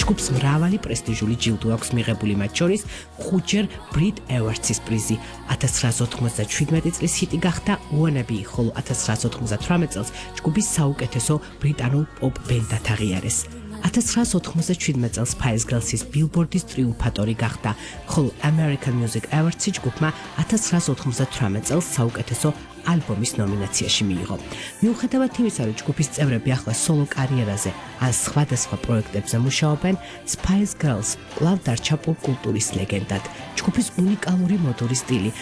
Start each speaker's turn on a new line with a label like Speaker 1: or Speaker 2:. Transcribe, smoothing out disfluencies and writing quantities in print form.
Speaker 1: ჯგუფს მრავალი პრესტიჟული ჯილდო აქვს მიღებული, მათ შორის 5-ჯერ Brit Awards-ის პრიზი. 1997 წლის ჰიტი გახდა Wanna Be, ხოლო 1998 წელს ჯგუფის საუკეთესო ბრიტანულ პოპ ბენდად აღიარეს. 1997 წელს Spice Girls-ის Billboard-ის ტრიუმფატორი გახდა, ხოლო American Music Awards-ი ჯგუფმა 1998 წელს საუკეთესო ალბომის ნომინაციაში მიიღო. მიუხედავად იმისა, რომ ჯგუფის წევრები ახლა სოლო კარიერაზე ან სხვადასხვა პროექტებზე მუშაობენ, Spice Girls კვლავ დარჩა პოპ კულტურის ლეგენდად. ჯგუფის უნიკალური მოდური სტილი